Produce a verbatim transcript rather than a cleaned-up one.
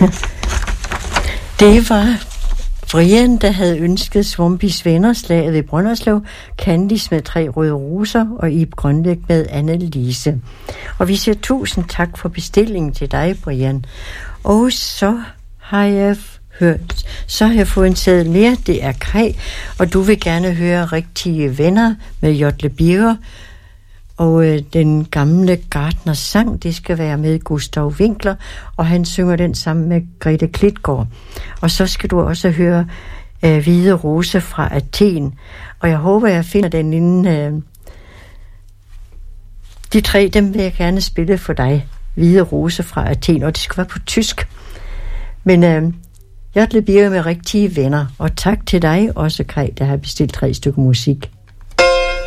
Det var Brian, der havde ønsket Swampys venner, Slaget ved Brønderslev, Candice med Tre Røde Roser og Ib Grønbæk med Annelise. Og vi siger tusind tak for bestillingen til dig, Brian. Og så har jeg hørt, så har jeg fået en seddel mere, det er Kaj, og du vil gerne høre Rigtige Venner med Jotle Birger. Og øh, den gamle Gartners sang, det skal være med Gustav Winkler, og han synger den sammen med Grete Klitgaard. Og så skal du også høre øh, Hvide Rose fra Athen. Og jeg håber, jeg finder den inden... Øh, de tre, dem vil jeg gerne spille for dig. Hvide Rose fra Athen, og det skal være på tysk. Men øh, Jotle Birger med Rigtige Venner. Og tak til dig også, Kaj, der har bestilt tre stykker musik.